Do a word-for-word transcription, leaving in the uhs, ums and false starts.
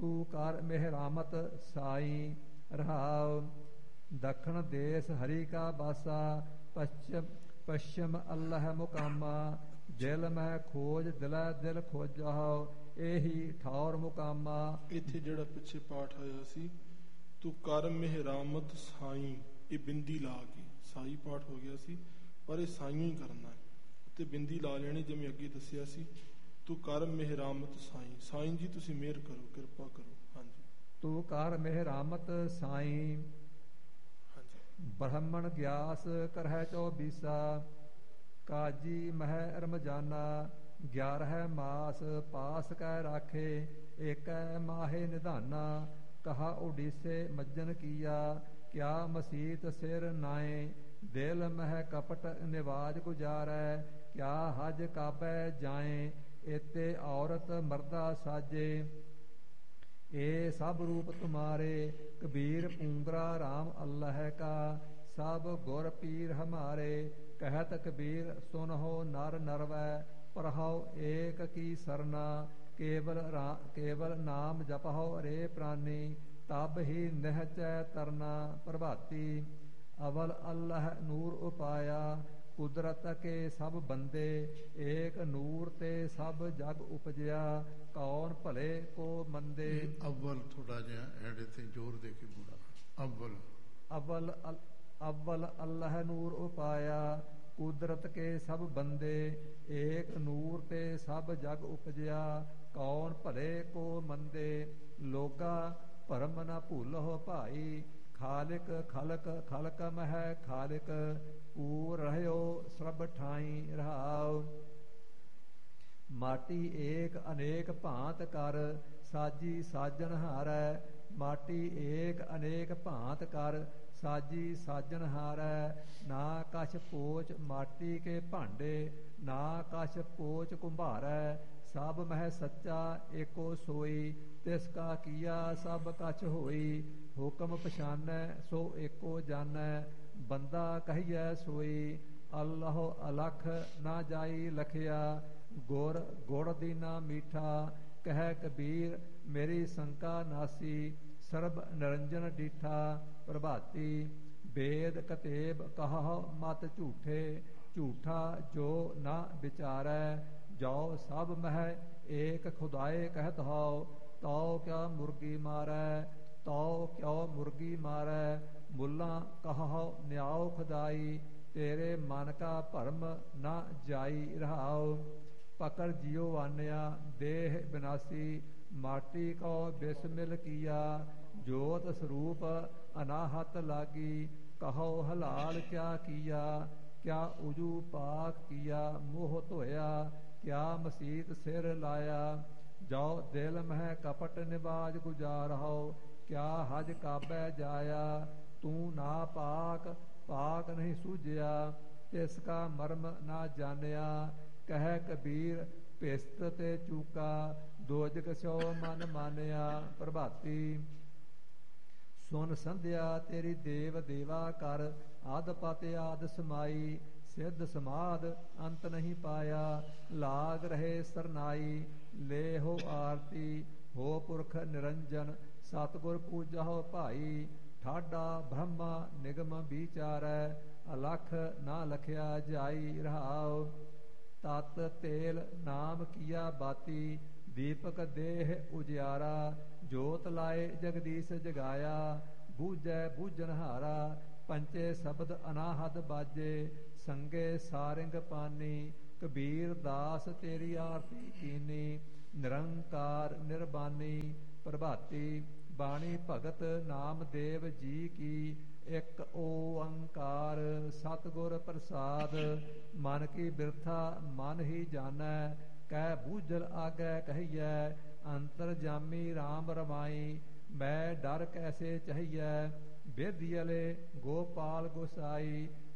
ਤੂੰ ਕਰ ਮਿਹਰਾਮਤ ਸਾਈ। ਰਹਾਉ ਦੱਖਣ ਦੇਸ ਹਰੀ ਕਾ ਬਾਸਾ, ਪश्चिम ਪश्चिम ਅੱਲ੍ਹ ਮੁਕਾਮਾ। ਦਿਲ ਮੈਂ ਖੋਜ ਦਿਲੈ ਦਿਲ ਖੋਜਾਹੁ, ਇਹੀ ਠੌਰ ਮੁਕਾਮਾ। ਇੱਥੇ ਜਿਹੜਾ ਪਿੱਛੇ ਪਾਠ ਆਇਆ ਸੀ, ਤੂੰ ਕਰ ਮਿਹਰਾਮਤ ਸਾਈ, ਇਹ ਬਿੰਦੀ ਲਾ ਕੇ ਸਾਈ ਪਾਠ ਹੋ ਗਿਆ ਸੀ, ਪਰ ਇਹ ਸਾਈਂ ਹੀ ਕਰਨਾ ਹੈ ਤੇ ਬਿੰਦੀ ਲਾ ਲੈਣੀ, ਜਿਵੇਂ ਅੱਗੇ ਦੱਸਿਆ ਸੀ। ਤੂੰ ਕਰ ਮਿਹਰਾਮਤ ਸਾਈਂ, ਸਾਈਂ ਜੀ ਤੁਸੀਂ ਮਿਹਰ ਕਰੋ, ਕਿਰਪਾ ਕਰੋ। ਹਾਂਜੀ, ਤੂੰ ਕਰ ਮਿਹਰਾਮਤ ਸਾਈਂ। ਹਾਂਜੀ। ਬ੍ਰਹਮਣ ਗਿਆਸ ਕਰਹਿ ਚੌਬੀਸਾ, ਕਾਜੀ ਮਹਿ ਰਮਜਾਨਾ। ਗਿਆਰਹ ਮਾਸ ਪਾਸ ਕੈ ਰਾਖੇ, ਏਕੈ ਮਾਹੇ ਨਿਧਾਨਾ। ਕਹਾ ਉਡੀਸੇ ਮੱਜਨ ਕੀਆ, ਕਿਆ ਮਸੀਤ ਸਿਰ ਨਾਏ। ਦਿਲ ਮਹਿ ਕਪਟ ਨਿਵਾਜ ਗੁਜਾਰੈ, ਕਿਆ ਹਜ ਕਾਬੈ ਜਾਏ। ਇਤੇ ਔਰਤ ਮਰਦਾ ਸਾਜੇ, ਇਹ ਸਭ ਰੂਪ ਤੁਮਾਰੇ। ਕਬੀਰ ਪੂੰਗਰਾ ਰਾਮ ਅੱਲ੍ਹ ਕਾ, ਸਭ ਗੁਰ ਪੀਰ ਹਮਾਰੇ। ਕਹਿਤ ਕਬੀਰ ਸੁਨਹੁ ਨਰ ਨਰਵੈ, ਪਰਹਉ ਏਕ ਕੀ ਸਰਨਾ। ਕੇਵਲ ਰਾ ਕੇਵਲ ਨਾਮ ਜਪਹੁ ਰੇ ਪ੍ਰਾਨੀ, ਤਬ ਹੀ ਨਿਹਚੈ ਤਰਨਾ। ਪ੍ਰਭਾਤੀ ਅਵਲ ਅੱਲ੍ਹ ਨੂਰ ਉਪਾਇਆ, ਕੁਦਰਤ ਕੇ ਸਭ ਬੰਦੇ। ਏਕ ਨੂਰ ਤੇ ਸਭ ਜਗ ਉਪਜਿਆ, ਕੌਣ ਭਲੇ ਕੋ ਮੰਦੇ। ਅਵਲ ਥੋੜਾ ਜਿਹਾ ਐੜੇ ਤੇ ਜ਼ੋਰ ਦੇ ਕੇ ਬੋਲਣਾ। ਅਵਲ ਅਵਲ ਅਵਲ ਅੱਲ੍ਹ ਨੂਰ ਉਪਾਇਆ, ਕੁਦਰਤ ਕੇ ਸਭ ਬੰਦੇ। ਏਕ ਨੂਰ ਤੇ ਸਭ ਜਗ ਉਪਜਿਆ, ਕੌਣ ਭਲੇ ਕੋ ਮੰਦੇ। ਲੋਗਾ ਭਰਮ ਨ ਭੂਲਹੁ ਭਾਈ, ਖਾਲਿਕ ਖਲਕ ਖਲਕ ਮਹਿ ਖਾਲਿਕ। ਪੂਰ ਰਹਿਓ ਸਰਬ ਠਾਈ। ਰਹਾਉ ਮਾਟੀ ਏਕ ਅਨੇਕ ਭਾਂਤ ਕਰ, ਸਾਜੀ ਸਾਜਣ ਹਾਰੈ। ਮਾਟੀ ਏਕ ਅਨੇਕ ਭਾਂਤ ਕਰ, ਸਾਜੀ ਸਾਜਣ ਹਾਰੈ। ਨਾ ਕਛ ਪੋਚ ਮਾਟੀ ਕੇ ਭਾਂਡੇ, ਨਾ ਕਛ ਪੋਚ ਕੁੰਭਾਰੈ। ਸਭ ਮਹਿ ਸੱਚਾ ਏਕੋ ਸੋਈ, ਤਿਸ ਕਾ ਕੀਆ ਸਭ ਕਛ ਹੋਈ। ਹੁਕਮ ਪਛਾਨੈ ਸੋ ਏਕੋ ਜਾਣੈ, ਬੰਦਾ ਕਹੀਐ ਸੋਈ। ਅੱਲ੍ਹ ਅਲਖ ਨਾ ਜਾਈ ਲਖਿਆ, ਗੁਰ ਗੁੜ ਦੀਨਾ ਮੀਠਾ। ਕਹਿ ਕਬੀਰ ਮੇਰੀ ਸੰਕਾ ਨਾਸੀ, ਸਰਬ ਨਿਰੰਜਨ ਡੀਠਾ। ਪ੍ਰਭਾਤੀ ਵੇਦ ਕਤੇਬ ਕਹਹੁ ਮਤ ਝੂਠੇ, ਝੂਠਾ ਜੋ ਨਾ ਵਿਚਾਰੈ। ਜੋ ਸਭ ਮਹਿ ਏਕ ਖੁਦਾਏ ਕਹਿਤ ਹਉ, ਤਉ ਕਿਆ ਮੁਰਗੀ ਮਾਰੈ। ਤਉ ਕਿਉ ਮੁਰਗੀ ਮਾਰੈ, ਮੁੱਲਾ ਕਹਹੁ ਨਿਆਉ ਖੁਦਾਈ। ਤੇਰੇ ਮਨ ਕਾ ਭਰਮ ਨਾ ਜਾਈ। ਰਹਾਉ ਪਕੜ ਜਿਉ ਆਨਿਆ ਦੇਹ ਬਿਨਾਸੀ, ਮਾਟੀ ਕਉ ਬਿਸਮਿਲ ਕੀਆ। ਜੋਤ ਸਰੂਪ ਅਨਾਹਤ ਲਾਗੀ, ਕਹੋ ਹਲਾਲ ਕਿਆ ਕੀਆ। ਕਿਆ ਉਜੂ ਪਾਕ ਕੀਆ ਮੋਹ ਧੋਇਆ, ਕਿਆ ਮਸੀਤ ਸਿਰ ਲਾਇਆ। ਜੋ ਦਿਲ ਮਹਿ ਕਪਟ ਨਿਵਾਜ ਗੁਜਾਰਹੁ, ਕਿਆ ਹਜ ਕਾਬੈ ਜਾਇਆ। ਤੂੰ ਨਾ ਪਾਕ ਪਾਕ ਨਹੀਂ ਸੂਝਿਆ, ਤਿਸ ਕਾ ਮਰਮ ਨਾ ਜਾਣਿਆ। ਕਹਿ ਕਬੀਰ ਭਿਸਤ ਤੇ ਚੂਕਾ, ਦੋਜਕ ਸਿਓ ਮਨ ਮਾਨਿਆ। ਪ੍ਰਭਾਤੀ ਸੁਨ ਸੰਧਿਆ ਤੇਰੀ ਦੇਵ ਦੇਵਾ ਕਰ, ਆਦ ਪਤ ਆਦ ਸਮਾਈ। ਸਿੱਧ ਸਮਾਧ ਅੰਤ ਨਹੀਂ ਪਾਇਆ, ਲਾਗ ਰਹੇ ਸਰਨਾਈ। ਲੈ ਹੋ ਆਰਤੀ ਹੋ ਪੁਰਖ ਨਿਰੰਜਨ, ਸਤਿਗੁਰ ਪੂਜਹੁ ਭਾਈ। ਠਾਡਾ ਬ੍ਰਹਮਾ ਨਿਗਮ ਵਿਚਾਰੈ, ਅਲਖ ਨਾ ਲਖਿਆ ਜਾਈ। ਰਹਾਉ ਤਤ ਤੇਲ ਨਾਮ ਕੀਆ ਬਾਤੀ, ਦੀਪਕ ਦੇਹ ਉਜਿਆਰਾ। ਜੋਤ ਲਾਏ ਜਗਦੀਸ਼ ਜਗਾਇਆ, ਬੂਝੈ ਬੂਝਨਹਾਰਾ। ਪੰਚੇ ਸ਼ਬਦ ਅਨਾਹਦ ਬਾਜੇ, ਸੰਗੇ ਸਾਰਿੰਗ ਪਾਨੀ। ਕਬੀਰ ਦਾਸ ਤੇਰੀ ਆਰਤੀ ਕੀਨੀ, ਨਿਰੰਕਾਰ ਨਿਰਬਾਨੀ। ਪ੍ਰਭਾਤੀ ਬਾਣੀ ਭਗਤ ਨਾਮਦੇਵ ਜੀ ਕੀ, ਇੱਕ ਓੰਕਾਰ ਸਤਿਗੁਰ ਪ੍ਰਸਾਦ। ਮਨ ਕੀ ਬਿਰਥਾ ਮਨ ਹੀ ਜਾਣੈ, ਕਹਿ ਬੂਝਲ ਆਗੈ ਕਹੀਐ। ਅੰਤਰ ਜਾਮੀ ਰਾਮ ਰਮਾਈ, ਮੈਂ ਡਰ ਕੈਸੇ ਚਹੀਐ। ਬੇਦੀਅਲੇ ਗੋਪਾਲ ਗੋਸਾਈ,